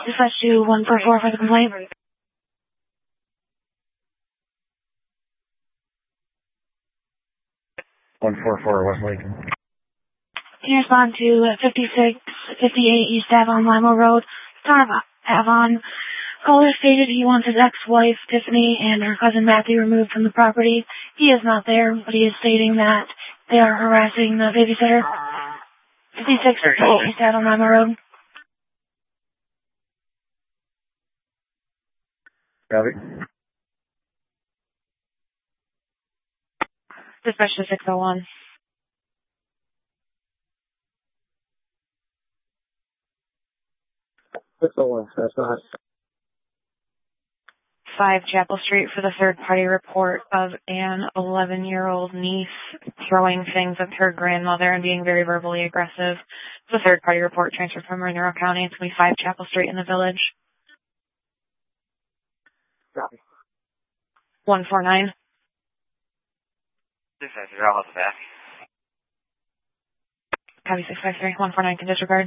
Dispatch to 144 for the complaint. 144 West Lincoln. Can you respond to 5658 East Avon Lima Road, Town of Avon? Caller stated he wants his ex-wife, Tiffany, and her cousin Matthew removed from the property. He is not there, but he is stating that they are harassing the babysitter. 5658 East Avon Lima Road. Copy. Dispatch to 601. That's not. 5 Chapel Street for the third-party report of an 11-year-old niece throwing things at her grandmother and being very verbally aggressive. It's a third-party report transferred from Monroe County. It's going to be 5 Chapel Street in the Village. Copy. 149. This is Ralph back. Copy 653. 149 can disregard.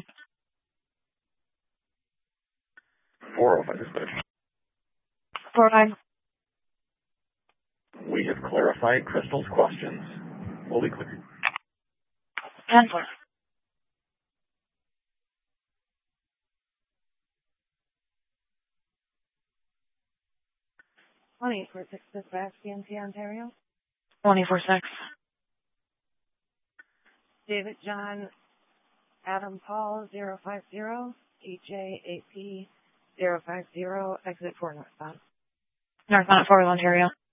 405 dispatch. 405. We have clarified Crystal's questions. We'll be quick. 10-4. Dispatch, CMT Ontario. 1846. David John Adam Paul 050 EJ AP 050 exit 4 northbound. Northbound at Fort Worth, Ontario.